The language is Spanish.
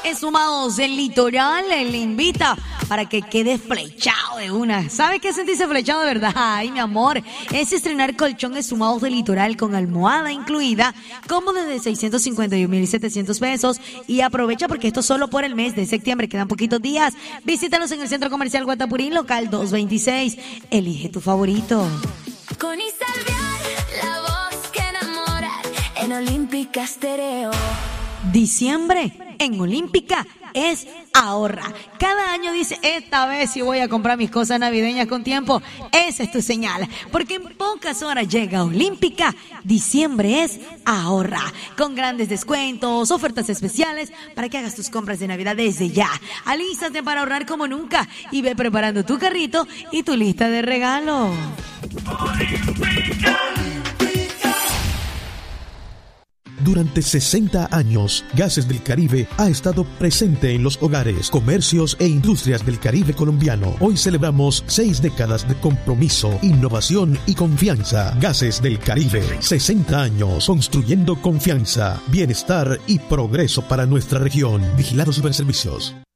Esfumados del Litoral le invita para que quede flechado de una. ¿Sabe qué sentirse flechado de verdad? Ay, mi amor, es estrenar colchón Esfumados del Litoral con almohada incluida, como desde 651,700 pesos. Y aprovecha porque esto solo por el mes de septiembre, quedan poquitos días. Visítalos en el Centro Comercial Guatapurí, local 226. Elige tu favorito. Con Isalviar, la voz que enamora, en Olímpica Stereo. Diciembre en Olímpica es ahorra. Cada año dice, esta vez sí voy a comprar mis cosas navideñas con tiempo. Esa es tu señal, porque en pocas horas llega Olímpica. Diciembre es ahorra, con grandes descuentos, ofertas especiales para que hagas tus compras de Navidad desde ya. Alístate para ahorrar como nunca y ve preparando tu carrito y tu lista de regalos. Durante 60 años, Gases del Caribe ha estado presente en los hogares, comercios e industrias del Caribe colombiano. Hoy celebramos 6 décadas de compromiso, innovación y confianza. Gases del Caribe, 60 años construyendo confianza, bienestar y progreso para nuestra región. Vigilado Superservicios.